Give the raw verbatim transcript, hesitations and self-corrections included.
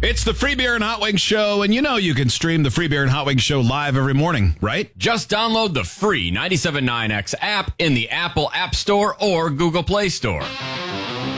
It's the Free Beer and Hot Wings Show, and you know you can stream the Free Beer and Hot Wings Show live every morning, right? Just download the free ninety-seven point nine X app in the Apple App Store or Google Play Store.